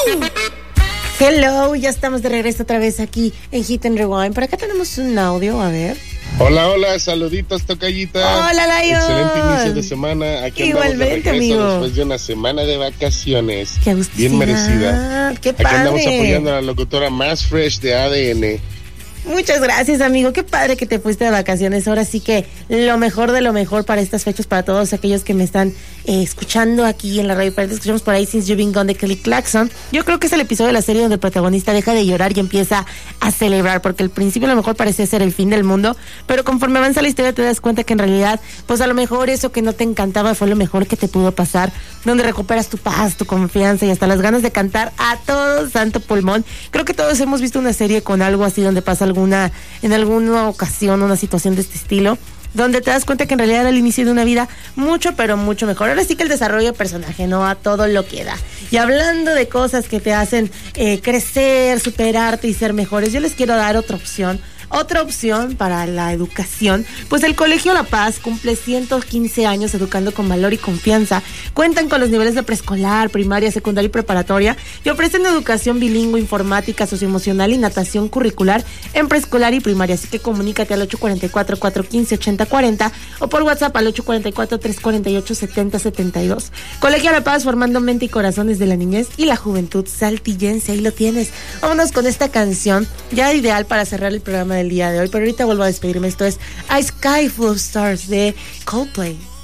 Hello, ya estamos de regreso otra vez aquí en Hit and Rewind. Por acá tenemos un audio, a ver. Hola, saluditos, tocallita. Hola, Lion. Excelente inicio de semana. Aquí igualmente, andamos de regreso amigo. después de una semana de vacaciones. Qué gusto. Bien merecida. Qué padre. Aquí andamos apoyando a la locutora más fresh de ADN. Muchas gracias, amigo. Qué padre que te fuiste de vacaciones. Ahora sí que lo mejor de lo mejor para estas fechas, para todos aquellos que me están escuchando aquí en la radio. Para escuchamos por ahí Since You've Been Gone de Kelly Clarkson. Yo creo que es el episodio de la serie donde el protagonista deja de llorar y empieza a celebrar, porque al principio a lo mejor parece ser el fin del mundo, pero conforme avanza la historia te das cuenta que en realidad, pues a lo mejor eso que no te encantaba fue lo mejor que te pudo pasar, donde recuperas tu paz, tu confianza y hasta las ganas de cantar a todo santo pulmón. Creo que todos hemos visto una serie con algo así donde pasa en alguna ocasión una situación de este estilo, donde te das cuenta que en realidad era el inicio de una vida mucho, pero mucho mejor. Ahora sí que el desarrollo de personaje, ¿no? A todo lo que da. Y hablando de cosas que te hacen crecer, superarte y ser mejores, yo les quiero dar otra opción para la educación. Pues el Colegio La Paz cumple 115 años educando con valor y confianza. Cuentan con los niveles de preescolar, primaria, secundaria y preparatoria y ofrecen educación bilingüe, informática, socioemocional y natación curricular en preescolar y primaria. Así que comunícate al 844-415-8040 o por WhatsApp al 844-348-7072. Colegio La Paz, formando mente y corazones de la niñez y la juventud saltillense. Ahí lo tienes. Vámonos con esta canción, ya ideal para cerrar el programa del día de hoy, pero ahorita vuelvo a despedirme. Esto es A Sky Full of Stars de Coldplay.